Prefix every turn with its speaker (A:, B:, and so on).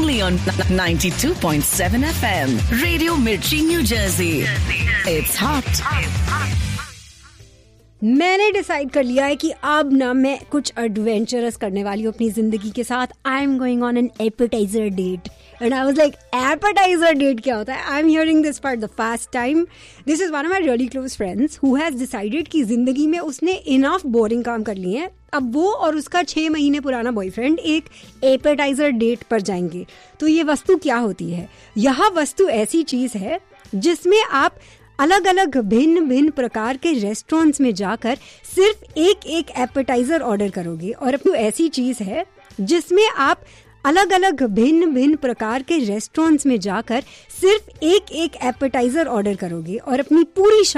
A: only on 92.7 FM. Radio Mirchi, New Jersey. It's hot.
B: मैंने decide कर लिया है कि अब ना मैं कुछ एडवेंचरस करने वाली हूँ अपनी जिंदगी के साथ. I am going on an appetiser date. And I was like, appetiser date क्या होता है? I am hearing this for the first time. This is one of my really close friends who has decided कि जिंदगी में उसने enough boring काम कर लिए हैं. अब वो और उसका 6 महीने पुराना बॉयफ्रेंड एक एपेटाइजर डेट पर जाएंगे. तो ये वस्तु क्या होती है? यह वस्तु ऐसी चीज है जिसमें आप अलग अलग भिन्न भिन्न प्रकार के रेस्टोरेंट्स में जाकर सिर्फ एक एक एपेटाइजर ऑर्डर करोगे. और अपनी ऐसी चीज है जिसमें आप अलग अलग भिन्न भिन्न प्रकार के रेस्टोरेंट्स में जाकर सिर्फ एक एक एपेटाइजर ऑर्डर करोगे और अपनी पूरी